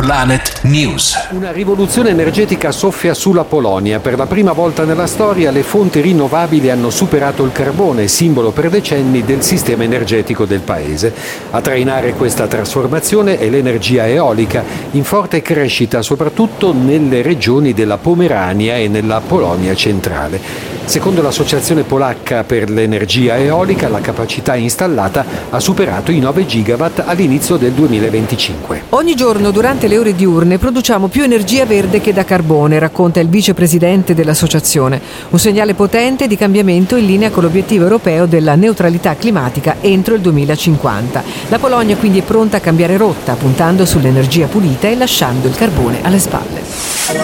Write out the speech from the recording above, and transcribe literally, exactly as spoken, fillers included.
Planet News. Una rivoluzione energetica soffia sulla Polonia. Per la prima volta nella storia le fonti rinnovabili hanno superato il carbone, simbolo per decenni del sistema energetico del paese. A trainare questa trasformazione è l'energia eolica, in forte crescita soprattutto nelle regioni della Pomerania e nella Polonia centrale. Secondo l'Associazione Polacca per l'Energia Eolica, la capacità installata ha superato i nove gigawatt all'inizio del duemilaventicinque. Ogni giorno durante le ore diurne produciamo più energia verde che da carbone, racconta il vicepresidente dell'associazione. Un segnale potente di cambiamento in linea con l'obiettivo europeo della neutralità climatica entro il duemilacinquanta. La Polonia quindi è pronta a cambiare rotta, puntando sull'energia pulita e lasciando il carbone alle spalle.